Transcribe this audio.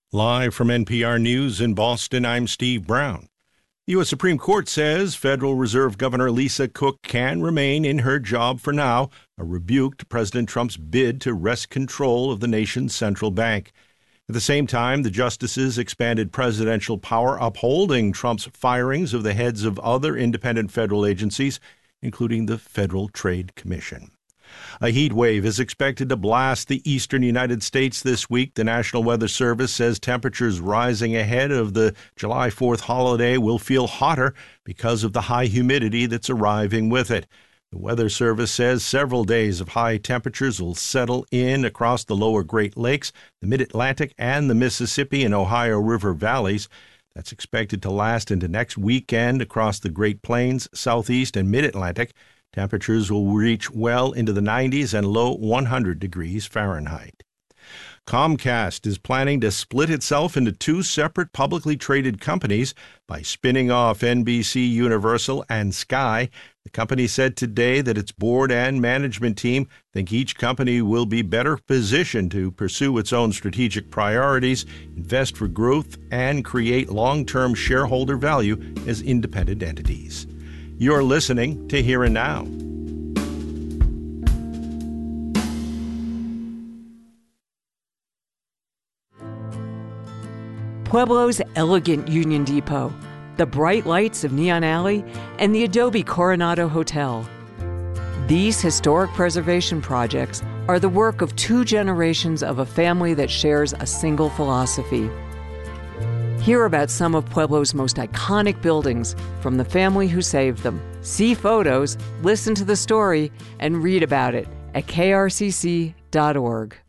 Live from NPR News in Boston, I'm Steve Brown. The U.S. Supreme Court says Federal Reserve Governor Lisa Cook can remain in her job for now, a rebuke to President Trump's bid to wrest control of the nation's central bank. At the same time, the justices expanded presidential power, upholding Trump's firings of the heads of other independent federal agencies, including the Federal Trade Commission. A heat wave is expected to blast the eastern United States this week. The National Weather Service says temperatures rising ahead of the July 4th holiday will feel hotter because of the high humidity that's arriving with it. The Weather Service says several days of high temperatures will settle in across the lower Great Lakes, the Mid-Atlantic, and the Mississippi and Ohio River valleys. That's expected to last into next weekend across the Great Plains, Southeast, and Mid-Atlantic. Temperatures will reach well into the 90s and low 100 degrees Fahrenheit. Comcast is planning to split itself into two separate publicly traded companies by spinning off NBC Universal and Sky. The company said today that its board and management team think each company will be better positioned to pursue its own strategic priorities, invest for growth, and create long-term shareholder value as independent entities. You're listening to Here and Now. Pueblo's elegant Union Depot, the bright lights of Neon Alley, and the Adobe Coronado Hotel. These historic preservation projects are the work of two generations of a family that shares a single philosophy. Hear about some of Pueblo's most iconic buildings from the family who saved them. See photos, listen to the story, and read about it at krcc.org.